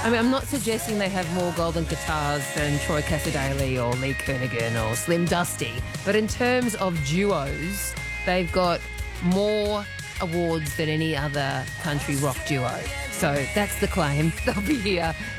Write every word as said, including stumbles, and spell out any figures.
I mean, I'm not suggesting they have more golden guitars than Troy Cassadaly or Lee Kernaghan or Slim Dusty, but in terms of duos, they've got more awards than any other country rock duo. So that's the claim. They'll be here